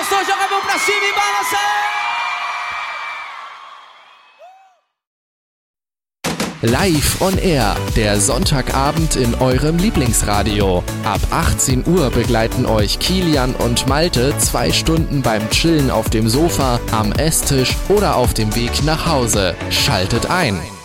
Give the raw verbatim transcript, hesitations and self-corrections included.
gostou, joga a mão pra cima e balança! Live on Air, der Sonntagabend in eurem Lieblingsradio. Ab achtzehn Uhr begleiten euch Kilian und Malte zwei Stunden beim Chillen auf dem Sofa, am Esstisch oder auf dem Weg nach Hause. Schaltet ein!